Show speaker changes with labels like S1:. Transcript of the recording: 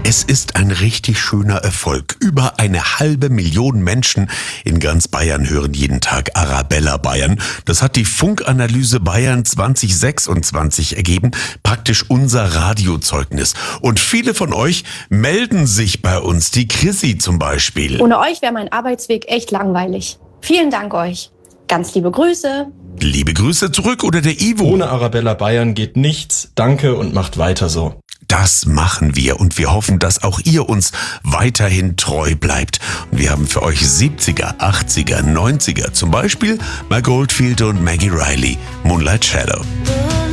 S1: Es ist ein richtig schöner Erfolg. Über 500.000 Menschen in ganz Bayern hören jeden Tag Arabella Bayern. Das hat die Funkanalyse Bayern 2026 ergeben. Praktisch unser Radiozeugnis. Und viele von euch melden sich bei uns. Die Chrissy zum Beispiel.
S2: Ohne euch wäre mein Arbeitsweg echt langweilig. Vielen Dank euch. Ganz liebe Grüße.
S1: Liebe Grüße zurück oder der Ivo.
S3: Ohne Arabella Bayern geht nichts. Danke und macht weiter so.
S1: Das machen wir und wir hoffen, dass auch ihr uns weiterhin treu bleibt. Und wir haben für euch 70er, 80er, 90er, zum Beispiel Mike Oldfield und Maggie Riley, Moonlight Shadow.